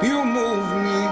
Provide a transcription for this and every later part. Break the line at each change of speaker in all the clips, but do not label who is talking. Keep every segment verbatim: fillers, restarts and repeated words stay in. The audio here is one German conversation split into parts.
you move me.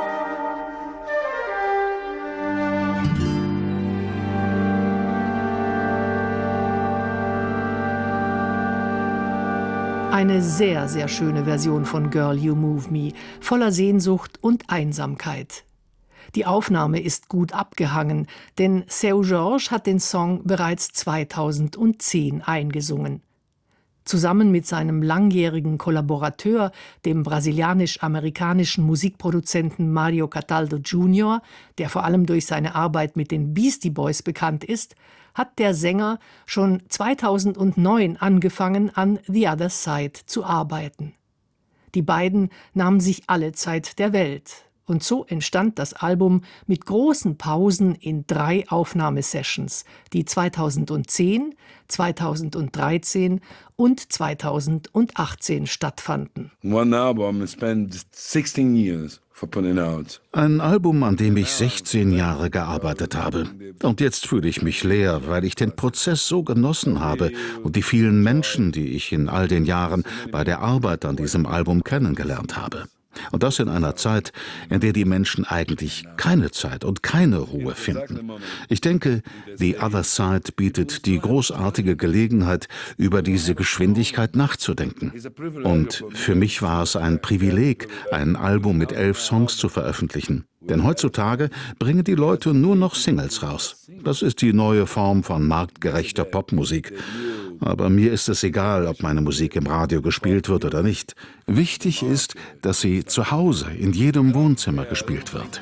Eine sehr, sehr schöne Version von Girl, You Move Me, voller Sehnsucht und Einsamkeit. Die Aufnahme ist gut abgehangen, denn Seu Jorge hat den Song bereits zweitausendzehn eingesungen. Zusammen mit seinem langjährigen Kollaborateur, dem brasilianisch-amerikanischen Musikproduzenten Mario Cataldo Junior, der vor allem durch seine Arbeit mit den Beastie Boys bekannt ist, hat der Sänger schon zweitausendneun angefangen, an The Other Side zu arbeiten. Die beiden nahmen sich alle Zeit der Welt. Und so entstand das Album mit großen Pausen in drei Aufnahmesessions, die zweitausendzehn, zweitausenddreizehn und zweitausendachtzehn stattfanden.
One album and spent sixteen years for putting out.
Ein Album, an dem ich sechzehn Jahre gearbeitet habe. Und jetzt fühle ich mich leer, weil ich den Prozess so genossen habe und die vielen Menschen, die ich in all den Jahren bei der Arbeit an diesem Album kennengelernt habe. Und das in einer Zeit, in der die Menschen eigentlich keine Zeit und keine Ruhe finden. Ich denke, The Other Side bietet die großartige Gelegenheit, über diese Geschwindigkeit nachzudenken. Und für mich war es ein Privileg, ein Album mit elf Songs zu veröffentlichen. Denn heutzutage bringen die Leute nur noch Singles raus. Das ist die neue Form von marktgerechter Popmusik. Aber mir ist es egal, ob meine Musik im Radio gespielt wird oder nicht. Wichtig ist, dass sie zu Hause, in jedem Wohnzimmer gespielt wird.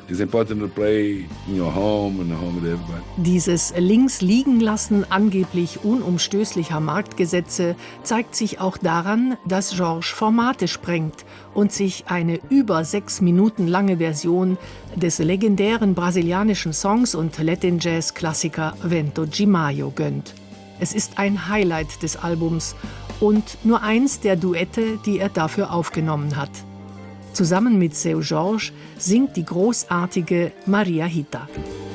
Dieses Links-Liegen-Lassen angeblich unumstößlicher Marktgesetze zeigt sich auch daran, dass Jorge Formate sprengt und sich eine über sechs Minuten lange Version des legendären brasilianischen Songs und Latin-Jazz-Klassiker Vento de Mayo gönnt. Es ist ein Highlight des Albums und nur eins der Duette, die er dafür aufgenommen hat. Zusammen mit Seu Jorge singt die großartige Maria Hita.